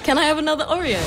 Can I have another Oreo?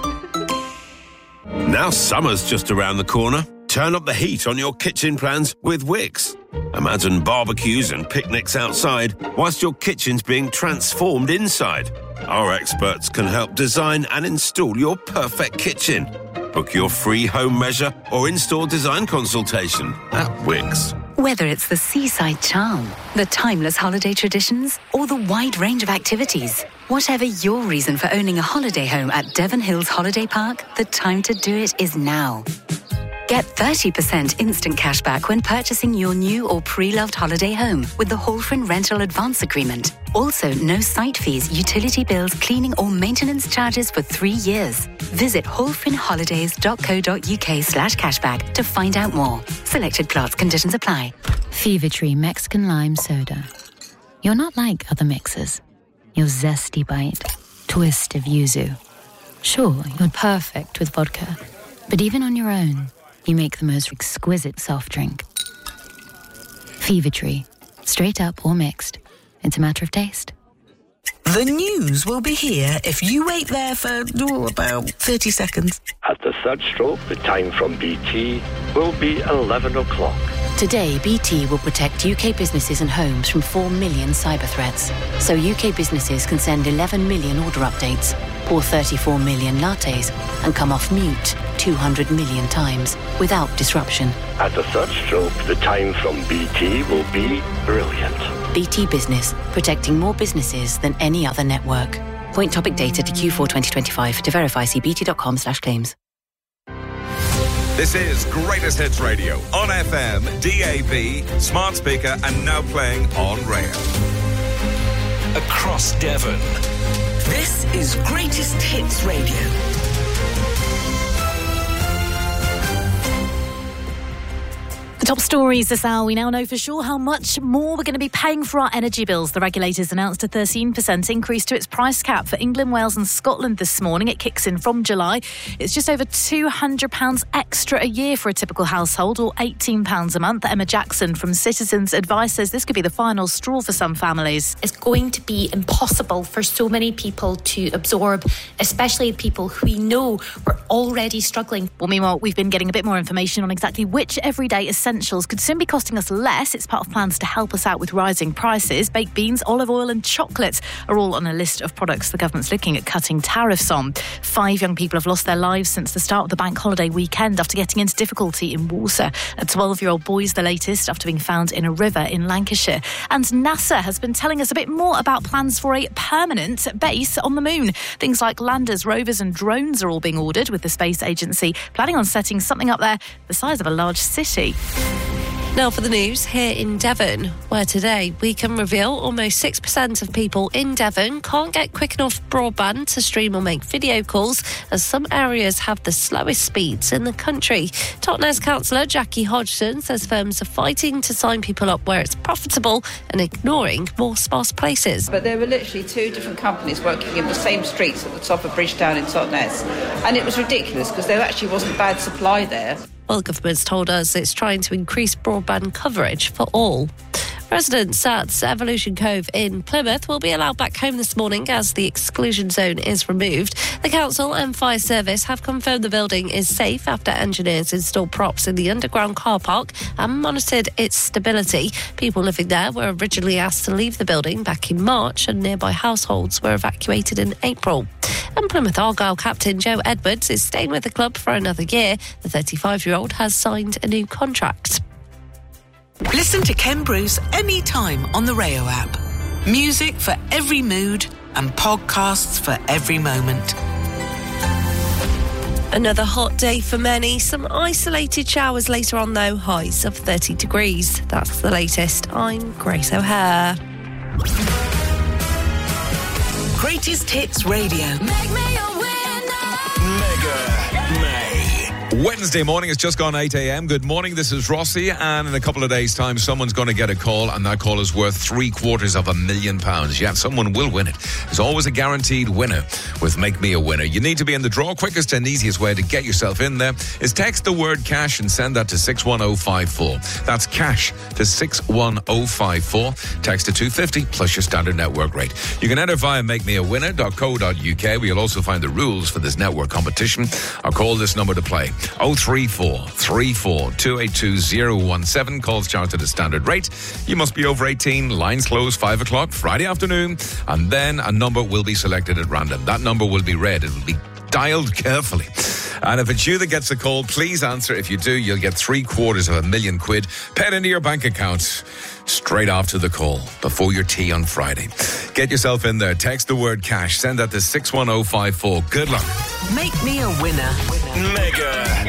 Now summer's just around the corner. Turn up the heat on your kitchen plans with Wix. Imagine barbecues and picnics outside whilst your kitchen's being transformed inside. Our experts can help design and install your perfect kitchen. Book your free home measure or in-store design consultation at Wix. Whether it's the seaside charm, the timeless holiday traditions, or the wide range of activities, whatever your reason for owning a holiday home at Devon Hills Holiday Park, the time to do it is now. Get 30% instant cash back when purchasing your new or pre-loved holiday home with the Hallfrin Rental Advance Agreement. Also, no site fees, utility bills, cleaning or maintenance charges for 3 years. Visit hallfrinholidays.co.uk/cashback to find out more. Selected plots, conditions apply. Fever Tree Mexican Lime Soda. You're not like other mixers. Your zesty bite, twist of yuzu. Sure, you're perfect with vodka, but even on your own, you make the most exquisite soft drink. Fever Tree. Straight up or mixed. It's a matter of taste. The news will be here if you wait there for about 30 seconds. At the third stroke, the time from BT will be 11 o'clock. Today, BT will protect UK businesses and homes from 4 million cyber threats. So UK businesses can send 11 million order updates, pour 34 million lattes, and come off mute 200 million times without disruption. At the third stroke, the time from BT will be brilliant. BT Business, protecting more businesses than any other network. Point topic data to Q4 2025. To verify, see bt.com/claims. This is Greatest Hits Radio on FM, DAB, smart speaker, and now playing on rail. Across Devon. This is Greatest Hits Radio. The top stories this hour. We now know for sure how much more we're going to be paying for our energy bills. The regulators announced a 13% increase to its price cap for England, Wales and Scotland this morning. It kicks in from July. It's just over £200 extra a year for a typical household, or £18 a month. Emma Jackson from Citizens Advice says this could be the final straw for some families. It's going to be impossible for so many people to absorb, especially people who we know were already struggling. Well, meanwhile, we've been getting a bit more information on exactly which everyday essentials could soon be costing us less. It's part of plans to help us out with rising prices. Baked beans, olive oil and chocolate are all on a list of products the government's looking at cutting tariffs on. 5 young people have lost their lives since the start of the bank holiday weekend after getting into difficulty in water. A 12-year-old boy's the latest after being found in a river in Lancashire. And NASA has been telling us a bit more about plans for a permanent base on the moon. Things like landers, rovers and drones are all being ordered, with the space agency planning on setting something up there the size of a large city. Now for the news here in Devon, where today we can reveal almost 6% of people in Devon can't get quick enough broadband to stream or make video calls, as some areas have the slowest speeds in the country. Totnes councillor Jackie Hodgson says firms are fighting to sign people up where it's profitable and ignoring more sparse places. But there were literally 2 different companies working in the same streets at the top of Bridgetown in Totnes, and it was ridiculous because there actually wasn't bad supply there. Well, government's told us it's trying to increase broadband coverage for all. Residents at Evolution Cove in Plymouth will be allowed back home this morning as the exclusion zone is removed. The council and fire service have confirmed the building is safe after engineers installed props in the underground car park and monitored its stability. People living there were originally asked to leave the building back in March, and nearby households were evacuated in April. And Plymouth Argyle captain Joe Edwards is staying with the club for another year. The 35-year-old has signed a new contract. Listen to Ken Bruce anytime on the Rayo app. Music for every mood and podcasts for every moment. Another hot day for many. Some isolated showers later on, though. Highs of 30 degrees. That's the latest. I'm Grace O'Hare. Greatest Hits Radio. Mega May. Wednesday morning, it's just gone 8 a.m. Good morning, this is Rossi, and in a couple of days' time, someone's going to get a call, and that call is worth £750,000. Yeah, someone will win it. There's always a guaranteed winner with Make Me a Winner. You need to be in the draw. Quickest and easiest way to get yourself in there is text the word cash and send that to 61054. That's cash to 61054. Text to 250 plus your standard network rate. You can enter via makemeawinner.co.uk. We'll also find the rules for this network competition. I'll call this number to play. 034 34 282 017. Calls charged at a standard rate. You must be over 18. Lines close 5 o'clock Friday afternoon. And then a number will be selected at random. That number will be read. It will be dialed carefully. And if it's you that gets the call, please answer. If you do, you'll get £750,000 paid into your bank account straight after the call, before your tea on Friday. Get yourself in there. Text the word cash. Send that to 61054. Good luck. Make me a winner. Mega